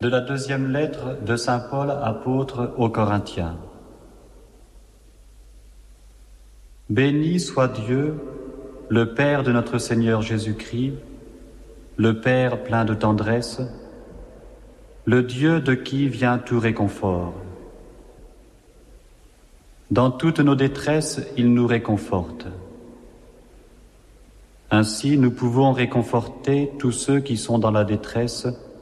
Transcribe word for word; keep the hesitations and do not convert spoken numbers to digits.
De la deuxième lettre de saint Paul, apôtre aux Corinthiens. Béni soit Dieu, le Père de notre Seigneur Jésus-Christ, le Père plein de tendresse, le Dieu de qui vient tout réconfort. Dans toutes nos détresses, il nous réconforte. Ainsi, nous pouvons réconforter tous ceux qui sont dans la détresse